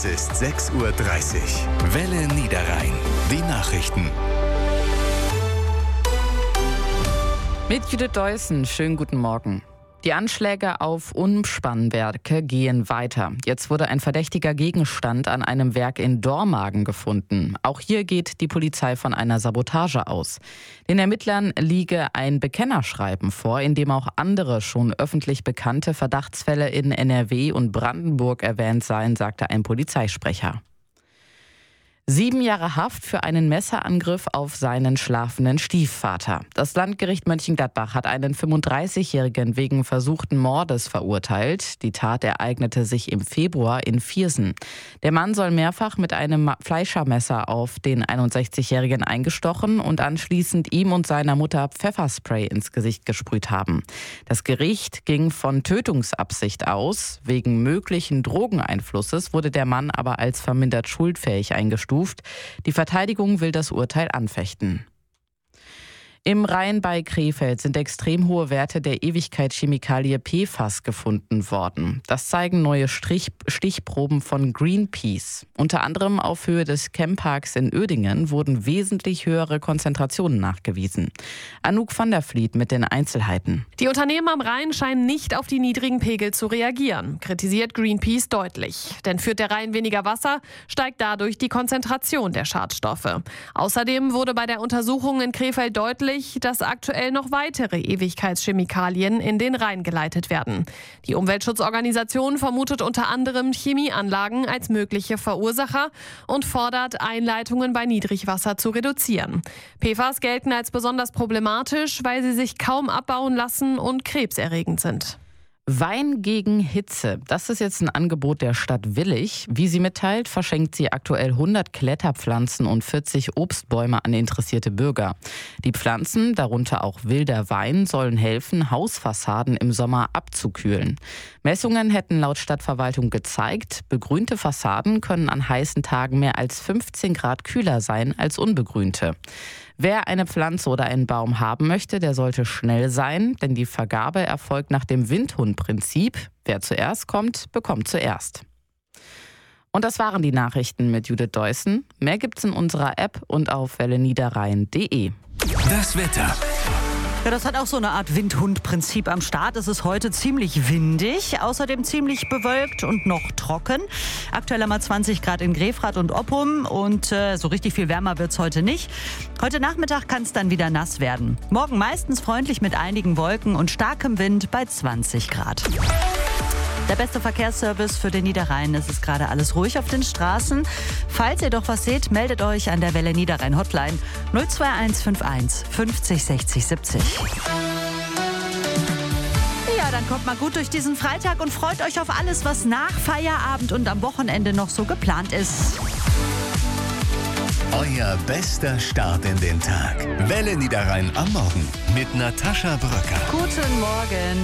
Es ist 6:30 Uhr. Welle Niederrhein. Die Nachrichten. Mit Judith Deussen, schönen guten Morgen. Die Anschläge auf Umspannwerke gehen weiter. Jetzt wurde ein verdächtiger Gegenstand an einem Werk in Dormagen gefunden. Auch hier geht die Polizei von einer Sabotage aus. Den Ermittlern liege ein Bekennerschreiben vor, in dem auch andere schon öffentlich bekannte Verdachtsfälle in NRW und Brandenburg erwähnt seien, sagte ein Polizeisprecher. 7 Jahre Haft für einen Messerangriff auf seinen schlafenden Stiefvater. Das Landgericht Mönchengladbach hat einen 35-Jährigen wegen versuchten Mordes verurteilt. Die Tat ereignete sich im Februar in Viersen. Der Mann soll mehrfach mit einem Fleischermesser auf den 61-Jährigen eingestochen und anschließend ihm und seiner Mutter Pfefferspray ins Gesicht gesprüht haben. Das Gericht ging von Tötungsabsicht aus. Wegen möglichen Drogeneinflusses wurde der Mann aber als vermindert schuldfähig eingestuft. Die Verteidigung will das Urteil anfechten. Im Rhein bei Krefeld sind extrem hohe Werte der Ewigkeitschemikalie PFAS gefunden worden. Das zeigen neue Stichproben von Greenpeace. Unter anderem auf Höhe des Campparks in Uerdingen wurden wesentlich höhere Konzentrationen nachgewiesen. Anouk van der Vliet mit den Einzelheiten. Die Unternehmen am Rhein scheinen nicht auf die niedrigen Pegel zu reagieren, kritisiert Greenpeace deutlich. Denn führt der Rhein weniger Wasser, steigt dadurch die Konzentration der Schadstoffe. Außerdem wurde bei der Untersuchung in Krefeld deutlich, dass aktuell noch weitere Ewigkeitschemikalien in den Rhein geleitet werden. Die Umweltschutzorganisation vermutet unter anderem Chemieanlagen als mögliche Verursacher und fordert, Einleitungen bei Niedrigwasser zu reduzieren. PFAS gelten als besonders problematisch, weil sie sich kaum abbauen lassen und krebserregend sind. Wein gegen Hitze. Das ist jetzt ein Angebot der Stadt Willich. Wie sie mitteilt, verschenkt sie aktuell 100 Kletterpflanzen und 40 Obstbäume an interessierte Bürger. Die Pflanzen, darunter auch wilder Wein, sollen helfen, Hausfassaden im Sommer abzukühlen. Messungen hätten laut Stadtverwaltung gezeigt, begrünte Fassaden können an heißen Tagen mehr als 15 Grad kühler sein als unbegrünte. Wer eine Pflanze oder einen Baum haben möchte, der sollte schnell sein, denn die Vergabe erfolgt nach dem Windhundprinzip. Wer zuerst kommt, bekommt zuerst. Und das waren die Nachrichten mit Judith Deussen. Mehr gibt's in unserer App und auf welleniederrhein.de. Das Wetter. Ja, das hat auch so eine Art Windhund-Prinzip am Start. Es ist heute ziemlich windig, außerdem ziemlich bewölkt und noch trocken. Aktuell haben wir 20 Grad in Grefrath und Oppum und so richtig viel wärmer wird's heute nicht. Heute Nachmittag kann es dann wieder nass werden. Morgen meistens freundlich mit einigen Wolken und starkem Wind bei 20 Grad. Der beste Verkehrsservice für den Niederrhein. Es ist gerade alles ruhig auf den Straßen. Falls ihr doch was seht, meldet euch an der Welle Niederrhein Hotline 02151 50 60 70. Ja, dann kommt mal gut durch diesen Freitag und freut euch auf alles, was nach Feierabend und am Wochenende noch so geplant ist. Euer bester Start in den Tag. Welle Niederrhein am Morgen mit Natascha Bröcker. Guten Morgen.